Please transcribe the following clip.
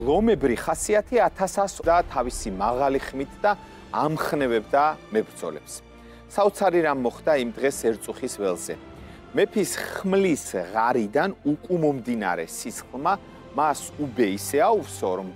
ლომებრი ხასიათი 1000 და თავისი მაღალი ხმით და ამხნევებდა მებრძოლებს. საოცარი რამ მოხდა იმ დღეს ერწუხის ველზე. მეფის ხმლის ღარიდან უკუმომდინარე სისხლმა მას უბე ისე აუვსო, რომ